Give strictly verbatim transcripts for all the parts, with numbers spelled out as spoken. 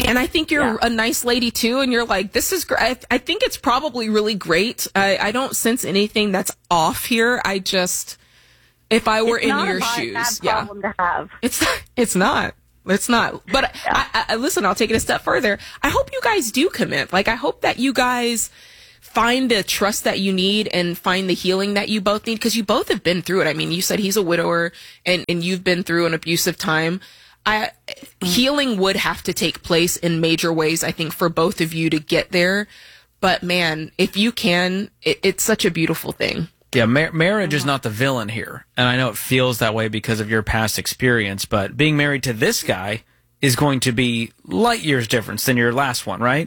And I think you're yeah. a nice lady too. And you're like, this is great. I, I think it's probably really great. I, I don't sense anything that's off here. I just, if I were it's in not your a bad, shoes, bad yeah, problem to have. it's it's not. It's not. But yeah. I, I, listen, I'll take it a step further. I hope you guys do commit. Like, I hope that you guys find the trust that you need and find the healing that you both need, because you both have been through it. I mean, you said he's a widower and, and you've been through an abusive time. I, healing would have to take place in major ways, I think, for both of you to get there. But man, if you can, it, it's such a beautiful thing. Yeah, mar- marriage is not the villain here. And I know it feels that way because of your past experience, but being married to this guy is going to be light years difference than your last one, right?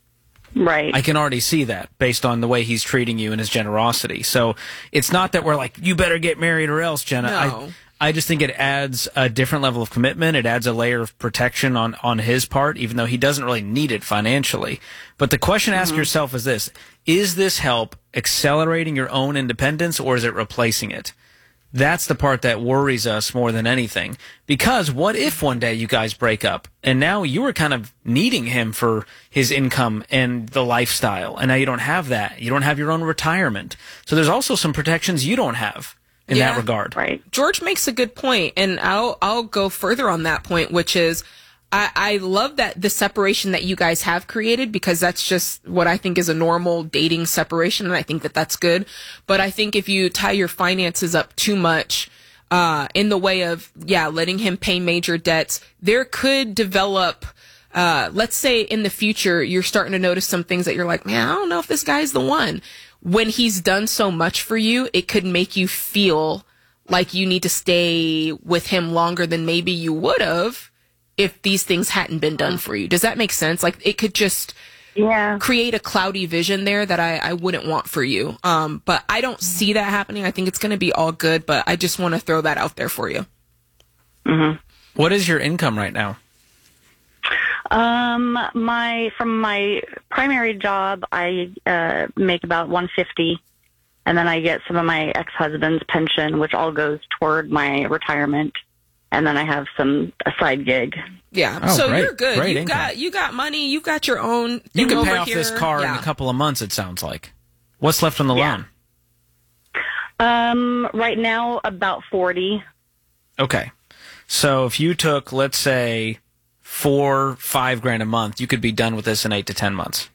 Right. I can already see that based on the way he's treating you and his generosity. So it's not that we're like, you better get married or else, Jenna. No. I, I just think it adds a different level of commitment. It adds a layer of protection on, on his part, even though he doesn't really need it financially. But the question to ask mm-hmm. yourself is this: is this help accelerating your own independence, or is it replacing it? That's the part that worries us more than anything. Because what if one day you guys break up and now you were kind of needing him for his income and the lifestyle, and now you don't have that. You don't have your own retirement. So there's also some protections you don't have in yeah, that regard. Right. George makes a good point, and I'll I'll go further on that point, which is I, I love that the separation that you guys have created, because that's just what I think is a normal dating separation, and I think that that's good. But I think if you tie your finances up too much uh, in the way of, yeah, letting him pay major debts, there could develop, uh, let's say in the future, you're starting to notice some things that you're like, man, I don't know if this guy's the one. When he's done so much for you, it could make you feel like you need to stay with him longer than maybe you would have if these things hadn't been done for you. Does that make sense? Like, it could just yeah. create a cloudy vision there that I, I wouldn't want for you. Um, but I don't see that happening. I think it's going to be all good, but I just want to throw that out there for you. Mm-hmm. What is your income right now? Um, my from my primary job, I uh, make about one hundred fifty dollars, and then I get some of my ex-husband's pension, which all goes toward my retirement. And then I have some a side gig. Yeah, oh, so great. you're good. Great you income. got you got money. You got your own thing You can over pay off here. this car yeah. in a couple of months, it sounds like. What's left on the yeah. loan? Um, right now, about forty. Okay. So if you took, let's say, four, five grand a month, you could be done with this in eight to ten months.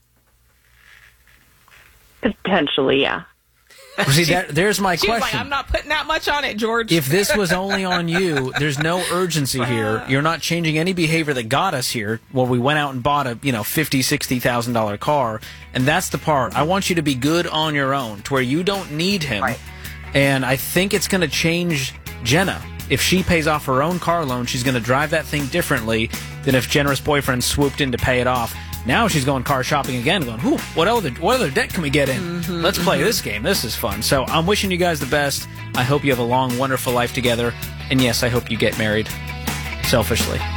Potentially, yeah. Well, see, that, there's my She's question. like, I'm not putting that much on it, George. If this was only on you, there's no urgency here. You're not changing any behavior that got us here. Well, we went out and bought a, you know, fifty, sixty thousand dollar car, and that's the part. I want you to be good on your own, to where you don't need him. Right. And I think it's going to change Jenna. If she pays off her own car loan, she's going to drive that thing differently than if generous boyfriend swooped in to pay it off. Now she's going car shopping again, going, "Whew, what other what other debt can we get in? Mm-hmm, Let's play mm-hmm. this game. This is fun." So I'm wishing you guys the best. I hope you have a long, wonderful life together. And yes, I hope you get married. Selfishly.